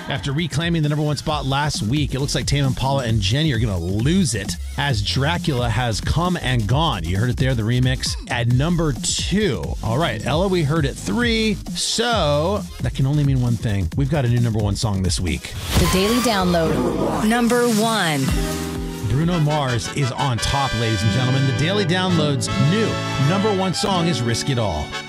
After reclaiming the number one spot last week, it looks like Tame Impala and Jenny are going to lose it as Dracula has come and gone. You heard it there, the remix at number 2. All right, Ella, we heard it 3. So that can only mean one thing. We've got a new number one song this week. The Daily Download. Number 1. Bruno Mars is on top, ladies and gentlemen. The Daily Download's new number one song is Risk It All.